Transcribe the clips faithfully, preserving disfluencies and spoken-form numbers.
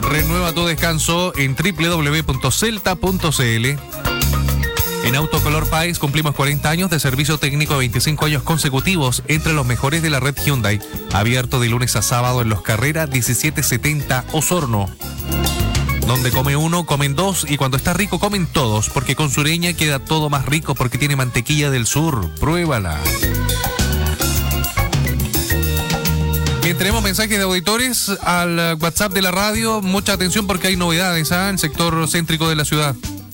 Renueva tu descanso en doble u doble u doble u punto celta punto c l. En Autocolor País cumplimos cuarenta años de servicio técnico, veinticinco años consecutivos entre los mejores de la red Hyundai. Abierto de lunes a sábado en Los Carreras diecisiete setenta Osorno. Donde come uno, comen dos, y cuando está rico comen todos, porque con Sureña queda todo más rico porque tiene mantequilla del sur. Pruébala. Bien, tenemos mensajes de auditores al WhatsApp de la radio. Mucha atención porque hay novedades ¿eh? en el sector céntrico de la ciudad.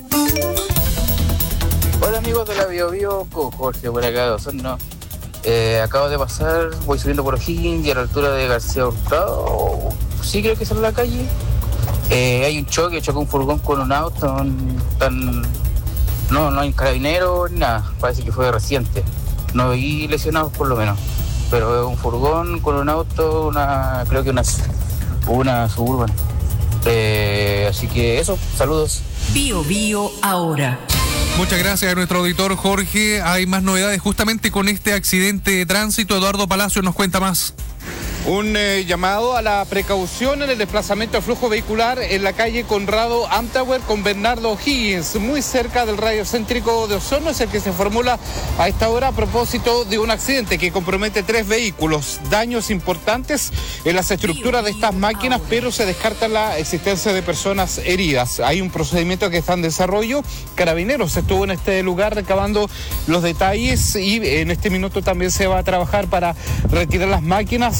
Hola amigos de la Bio Bio, Jorge por acá de Osorno. Eh, acabo de pasar, voy subiendo por O'Higgins y a la altura de García Hurtado. Sí, creo que es en la calle. Eh, hay un choque, chocó un furgón con un auto. Tan, no, no hay carabineros ni nada, parece que fue reciente. No vi lesionados por lo menos. Pero es un furgón con un auto, una creo que una, una Suburban. Eh, así que eso, saludos. Bio Bio ahora. Muchas gracias a nuestro auditor Jorge. Hay más novedades justamente con este accidente de tránsito. Eduardo Palacio nos cuenta más. Un eh, llamado a la precaución en el desplazamiento de flujo vehicular en la calle Conrado Amtower con Bernardo O'Higgins, muy cerca del radio céntrico de Osorno, es el que se formula a esta hora a propósito de un accidente que compromete tres vehículos, daños importantes en las estructuras de estas máquinas, pero se descarta la existencia de personas heridas. Hay un procedimiento que está en desarrollo. Carabineros estuvo en este lugar recabando los detalles y en este minuto también se va a trabajar para retirar las máquinas